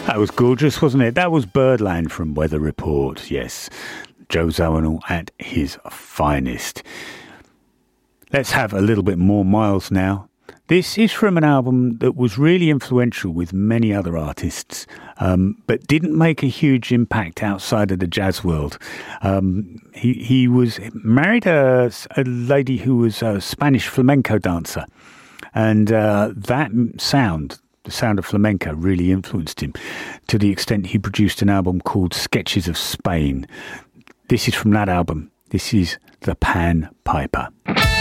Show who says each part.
Speaker 1: That was gorgeous, wasn't it? That was Birdland from Weather Report. Yes, Joe Zawinul at his finest. Let's have a little bit more Miles now. This is from an album that was really influential with many other artists, but didn't make a huge impact outside of the jazz world. He was married a lady who was a Spanish flamenco dancer, and that sound, the sound of flamenco, really influenced him to the extent he produced an album called Sketches of Spain. This is from that album. This is The Pan Piper.